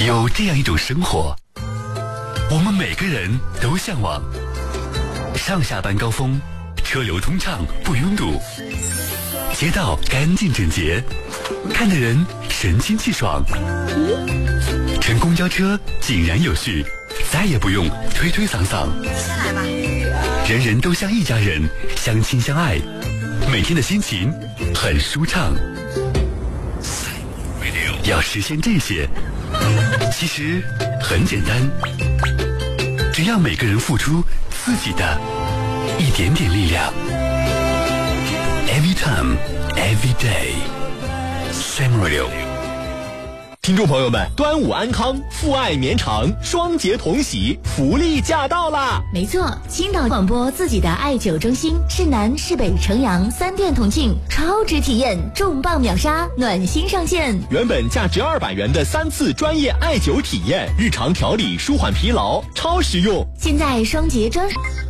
有这样一种生活，我们每个人都向往。上下班高峰，车流通畅不拥堵，街道干净整洁，看的人神清气爽。乘公交车井然有序，再也不用推推搡搡。 先来吧。 人人都像一家人，相亲相爱，每天的心情很舒畅。要实现这些，其实很简单，只要每个人付出自己的一点点力量。Every time, every day, Sam Radio。 听众朋友们，端午安康，父爱绵长，双节同喜，福利驾到啦！ 没错，青岛广播自己的艾灸中心，市南、市北、城阳3店同庆，超值体验，重磅秒杀，暖心上线。 原本价值200元的3次专业艾灸体验，日常调理舒缓疲劳，超实用。 现在双节专